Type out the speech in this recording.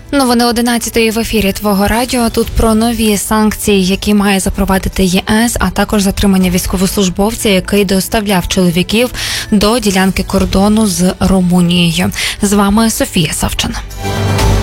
Новини 11-ї в ефірі Твого радіо. Тут про нові санкції, які має запровадити ЄС, а також затримання військовослужбовця, який доставляв чоловіків до ділянки кордону з Румунією. З вами Софія Савчина.